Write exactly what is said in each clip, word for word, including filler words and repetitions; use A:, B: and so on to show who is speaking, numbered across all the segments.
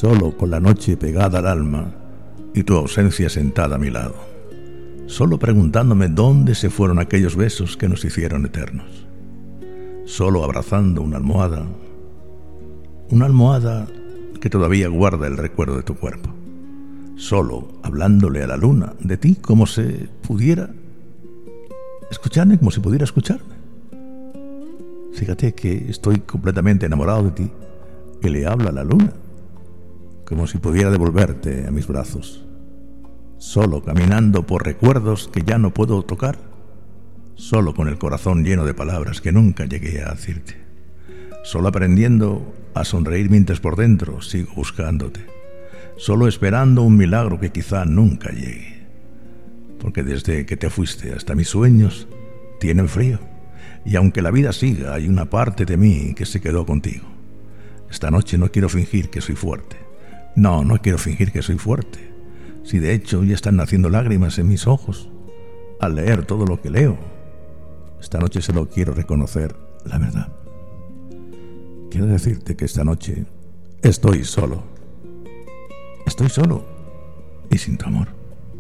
A: solo con la noche pegada al alma y tu ausencia sentada a mi lado, solo preguntándome dónde se fueron aquellos besos que nos hicieron eternos, solo abrazando una almohada, una almohada que todavía guarda el recuerdo de tu cuerpo, solo hablándole a la luna de ti como si pudiera escucharme, como si pudiera escucharme. Fíjate que estoy completamente enamorado de ti y le habla a la luna como si pudiera devolverte a mis brazos, solo caminando por recuerdos que ya no puedo tocar, solo con el corazón lleno de palabras que nunca llegué a decirte, solo aprendiendo a sonreír mientras por dentro sigo buscándote, solo esperando un milagro que quizá nunca llegue, porque desde que te fuiste hasta mis sueños tienen frío, y aunque la vida siga, hay una parte de mí que se quedó contigo. Esta noche no quiero fingir que soy fuerte, no, no quiero fingir que soy fuerte, si de hecho ya están naciendo lágrimas en mis ojos al leer todo lo que leo. Esta noche solo quiero reconocer la verdad. Quiero decirte que esta noche estoy solo. Estoy solo y sin tu amor.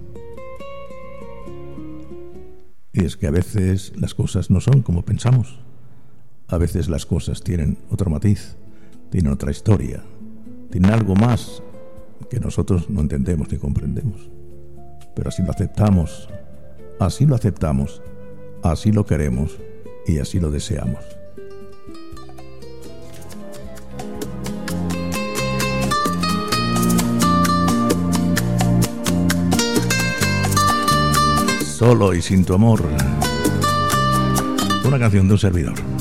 A: Y es que a veces las cosas no son como pensamos. A veces las cosas tienen otro matiz, tienen otra historia, tienen algo más que nosotros no entendemos ni comprendemos. Pero así lo aceptamos, así lo aceptamos, así lo queremos y así lo deseamos. Solo y sin tu amor. Una canción de un servidor.